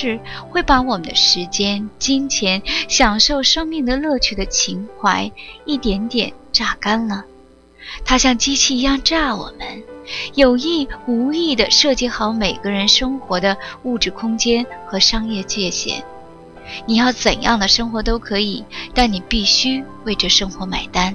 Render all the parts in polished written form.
是会把我们的时间、金钱、享受生命的乐趣的情怀一点点榨干了。它像机器一样榨我们，有意无意地设计好每个人生活的物质空间和商业界限。你要怎样的生活都可以，但你必须为这生活买单。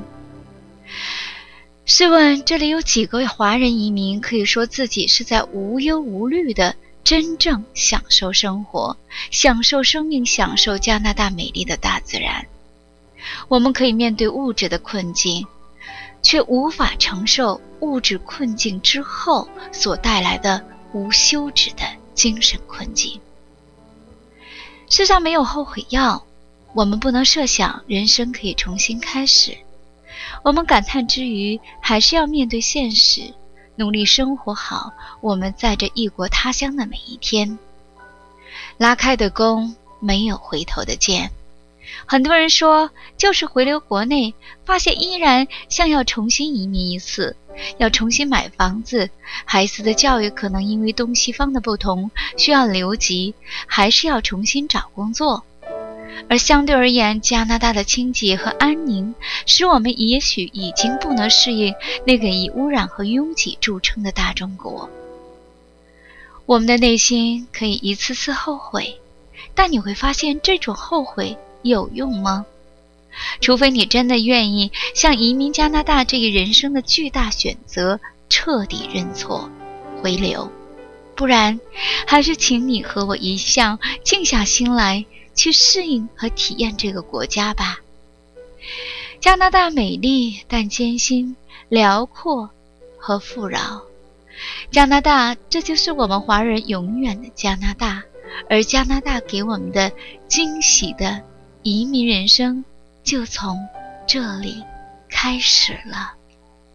试问这里有几个华人移民可以说自己是在无忧无虑地真正享受生活，享受生命，享受加拿大美丽的大自然？我们可以面对物质的困境，却无法承受物质困境之后所带来的无休止的精神困境。世上没有后悔药，我们不能设想人生可以重新开始。我们感叹之余，还是要面对现实，努力生活好我们在这异国他乡的每一天。拉开的弓，没有回头的箭。很多人说，就是回流国内，发现依然像要重新移民一次，要重新买房子，孩子的教育可能因为东西方的不同，需要留级，还是要重新找工作。而相对而言，加拿大的清洁和安宁，使我们也许已经不能适应那个以污染和拥挤著称的大中国。我们的内心可以一次次后悔，但你会发现这种后悔有用吗？除非你真的愿意向移民加拿大这个人生的巨大选择彻底认错回流，不然还是请你和我一样静下心来去适应和体验这个国家吧。加拿大美丽但艰辛，辽阔和富饶。加拿大，这就是我们华人永远的加拿大，而加拿大给我们的惊喜的移民人生就从这里开始了。